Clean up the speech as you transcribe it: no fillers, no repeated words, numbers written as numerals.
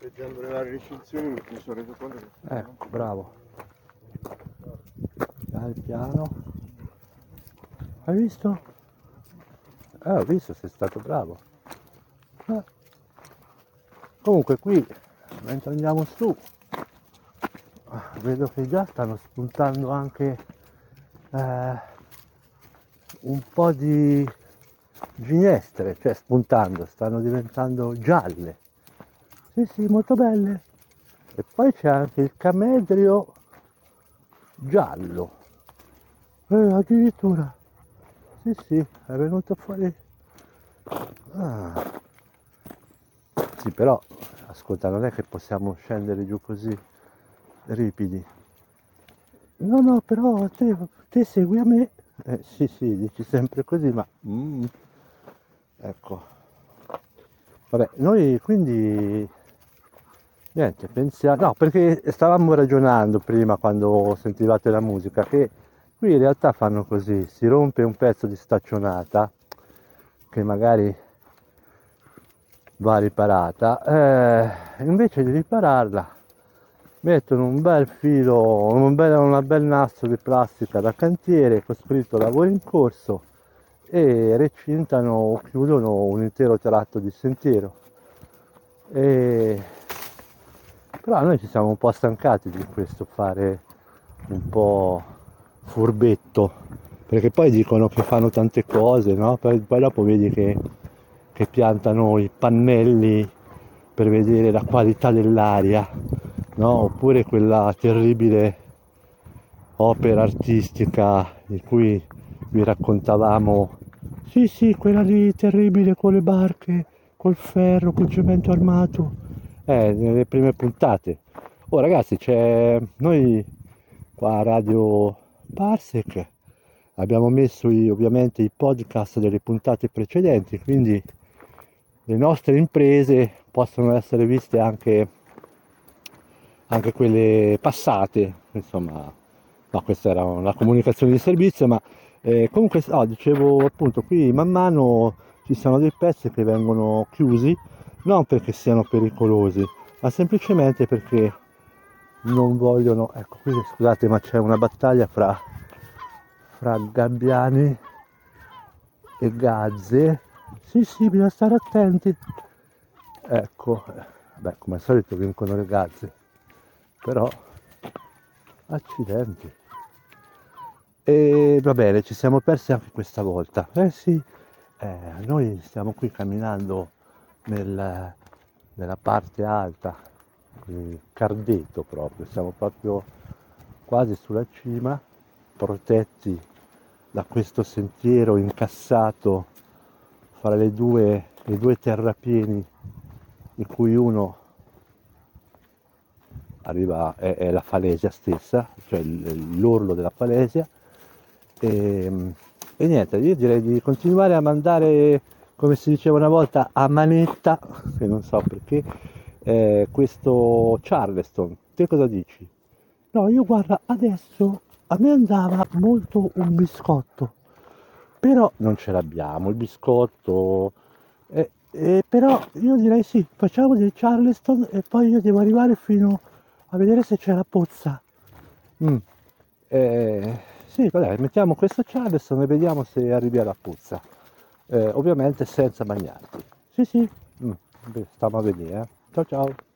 leggendo le varie recensioni mi sono reso conto che... Ecco, bravo. Piano piano. Hai visto? Ho visto, sei stato bravo. Comunque qui, mentre andiamo su, vedo che già stanno spuntando anche un po' di ginestre, cioè spuntando, stanno diventando gialle. Sì, sì, molto belle. E poi c'è anche il camedrio giallo. Addirittura. Sì, sì, è venuto fuori. Ah. Sì, però, ascolta, non è che possiamo scendere giù così ripidi. No, no, però te segui a me. Sì, sì, dici sempre così, ma... ecco. Vabbè, noi quindi... Niente, pensiamo... No, perché stavamo ragionando prima quando sentivate la musica, che qui in realtà fanno così, si rompe un pezzo di staccionata, che magari va riparata, invece di ripararla mettono un bel filo, una bel nastro di plastica da cantiere con scritto lavori in corso e recintano o chiudono un intero tratto di sentiero. Però noi ci siamo un po' stancati di questo fare un po' furbetto, perché poi dicono che fanno tante cose, no? Poi dopo vedi che piantano i pannelli per vedere la qualità dell'aria, no? Oppure quella terribile opera artistica di cui vi raccontavamo. Sì, sì, quella lì terribile con le barche, col ferro, col cemento armato. Nelle prime puntate. Oh ragazzi, noi qua a Radio Parsec abbiamo messo ovviamente i podcast delle puntate precedenti, quindi le nostre imprese possono essere viste anche quelle passate, insomma, no, questa era una comunicazione di servizio, ma comunque dicevo appunto qui man mano ci sono dei pezzi che vengono chiusi, non perché siano pericolosi, ma semplicemente perché non vogliono, ecco qui scusate ma c'è una battaglia fra gabbiani e gazze, sì sì bisogna stare attenti, ecco, beh come al solito vincono le gazze, però accidenti. E va bene, ci siamo persi anche questa volta. Eh sì, noi stiamo qui camminando nella parte alta, il Cardeto proprio, siamo proprio quasi sulla cima, protetti da questo sentiero incassato fra le due terrapieni, di cui uno arriva, è la falesia stessa, cioè l'orlo della falesia, e niente, io direi di continuare a mandare, come si diceva una volta, a manetta, che non so perché, questo Charleston. Te cosa dici? No, io guarda, adesso a me andava molto un biscotto, però non ce l'abbiamo, il biscotto, però io direi sì, facciamo del Charleston e poi io devo arrivare fino a vedere se c'è la pozza. Mm. Sì, vabbè, mettiamo questo Charleston e vediamo se arrivi alla pozza. Ovviamente senza bagnarti. Sì, sì. Beh, stiamo a vedere. Ciao ciao.